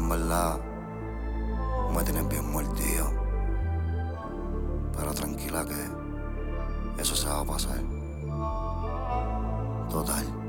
en verdad me tienes bien mordido. Pero tranquila que eso se va a pasar. Total.